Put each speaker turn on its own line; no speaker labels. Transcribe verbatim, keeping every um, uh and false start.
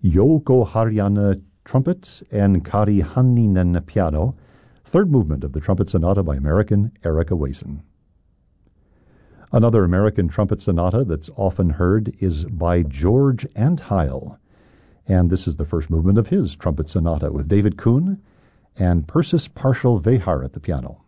Jouko Harjanne trumpet and Kari Hanninen piano. Third movement of the Trumpet Sonata by American Erica Wason. Another American trumpet sonata that's often heard is by George Antheil, and this is the first movement of his trumpet sonata with David Kuhn and Persis Partial Vehar at the piano.